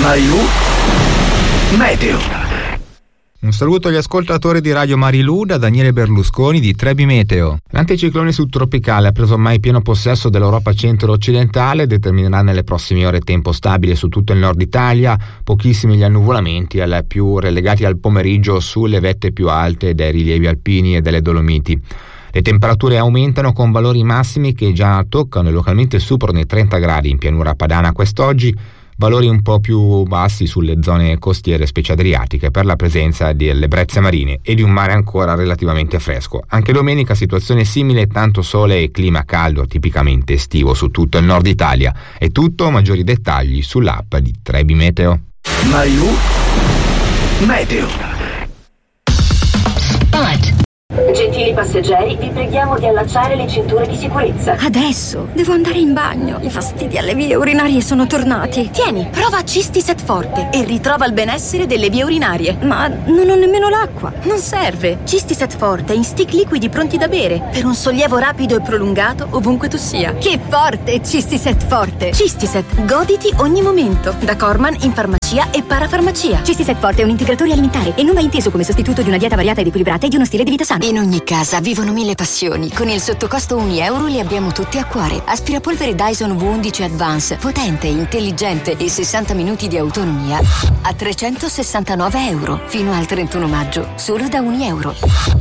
Meteo. Un saluto agli ascoltatori di Radio Marilù da Daniele Berlusconi di Trebi Meteo. L'anticiclone subtropicale ha preso ormai pieno possesso dell'Europa centro-occidentale e determinerà nelle prossime ore tempo stabile su tutto il nord Italia, pochissimi gli annuvolamenti, al più relegati al pomeriggio sulle vette più alte dei rilievi alpini e delle Dolomiti. Le temperature aumentano con valori massimi che già toccano e localmente superano i 30 gradi in pianura padana quest'oggi, valori un po' più bassi sulle zone costiere specie adriatiche per la presenza delle brezze marine e di un mare ancora relativamente fresco. Anche domenica situazione simile, tanto sole e clima caldo tipicamente estivo su tutto il nord Italia. È tutto, maggiori dettagli sull'app di Trebi Meteo. Meteo. Gentili passeggeri, vi preghiamo di allacciare le cinture di sicurezza. Adesso devo andare in bagno. I fastidi alle vie urinarie sono tornati. Tieni, prova Cistiset Forte e ritrova il benessere delle vie urinarie. Ma non ho nemmeno l'acqua. Non serve. Cistiset Forte in stick liquidi pronti da bere per un sollievo rapido e prolungato ovunque tu sia. Che forte, Cistiset Forte. Cistiset, goditi ogni momento. Da Corman in farmacia e parafarmacia. Cistiset Forte è un integratore alimentare e non va inteso come sostituto di una dieta variata ed equilibrata e di uno stile di vita sano. In ogni casa vivono 1000 passioni. Con il sottocosto €1 li abbiamo tutti a cuore. Aspirapolvere Dyson V11 Advance, potente, intelligente e 60 minuti di autonomia a €369 fino al 31 maggio, solo da €1.